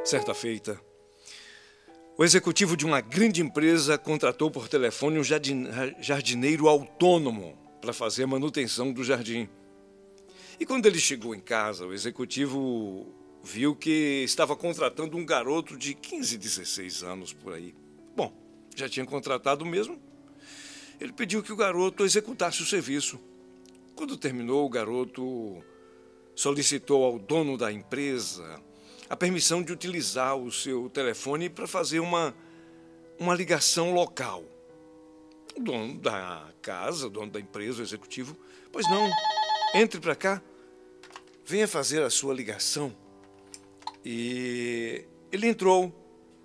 Certa feita, o executivo de uma grande empresa contratou por telefone um jardineiro autônomo para fazer a manutenção do jardim. E quando ele chegou em casa, o executivo viu que estava contratando um garoto de 15, 16 anos por aí. Bom, já tinha contratado mesmo. Ele pediu que o garoto executasse o serviço. Quando terminou, o garoto solicitou ao dono da empresa a permissão de utilizar o seu telefone para fazer uma ligação local. O dono da casa, o dono da empresa, o executivo, pois não, entre para cá, venha fazer a sua ligação. E ele entrou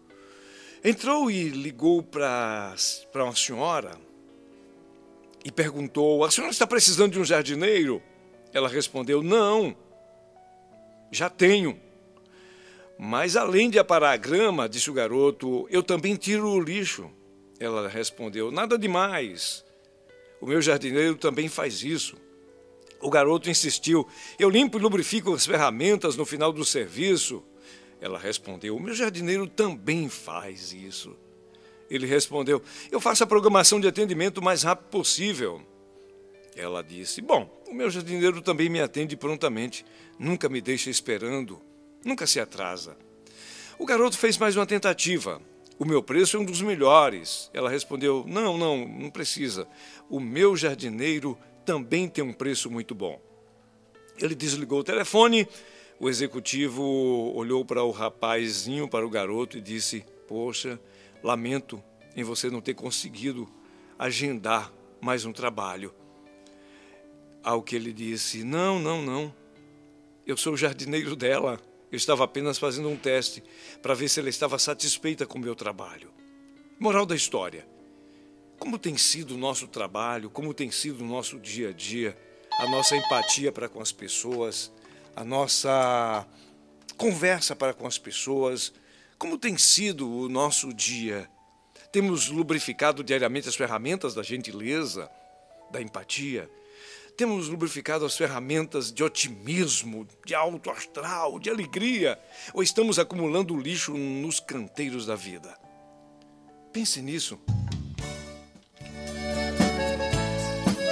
e ligou para uma senhora e perguntou: a senhora está precisando de um jardineiro? Ela respondeu: não, já tenho. Mas além de aparar a grama, disse o garoto, eu também tiro o lixo. Ela respondeu: nada demais. O meu jardineiro também faz isso. O garoto insistiu: eu limpo e lubrifico as ferramentas no final do serviço. Ela respondeu: o meu jardineiro também faz isso. Ele respondeu: eu faço a programação de atendimento o mais rápido possível. Ela disse: bom, o meu jardineiro também me atende prontamente. Nunca me deixa esperando. Nunca se atrasa. O garoto fez mais uma tentativa. O meu preço é um dos melhores. Ela respondeu: não precisa. O meu jardineiro também tem um preço muito bom. Ele desligou o telefone. O executivo olhou para o rapazinho, para o garoto e disse: poxa, lamento em você não ter conseguido agendar mais um trabalho. Ao que ele disse: não. Eu sou o jardineiro dela. Eu estava apenas fazendo um teste para ver se ela estava satisfeita com o meu trabalho. Moral da história: como tem sido o nosso trabalho, como tem sido o nosso dia a dia, a nossa empatia para com as pessoas, a nossa conversa para com as pessoas, como tem sido o nosso dia? Temos lubrificado diariamente as ferramentas da gentileza, da empatia? Temos lubrificado as ferramentas de otimismo, de alto astral, de alegria? Ou estamos acumulando lixo nos canteiros da vida? Pense nisso.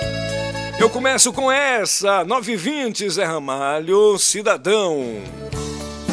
Eu começo com essa, 9h20, Zé Ramalho, Cidadão.